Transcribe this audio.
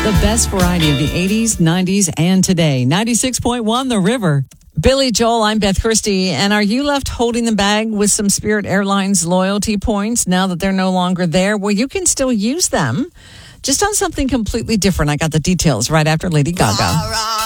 The best variety of the 80s, 90s, and today. 96.1 The River. Billy Joel, I'm Beth Christie. And are you left holding the bag with some Spirit Airlines loyalty points now that they're no longer there? Well, you can still use them, just on something completely different. I got the details right after Lady Gaga.